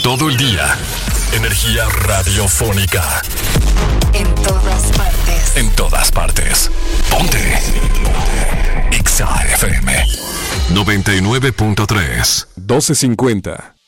Todo el día. Energía radiofónica. En todas partes. En todas partes. Ponte. Exa FM 99.3 1250.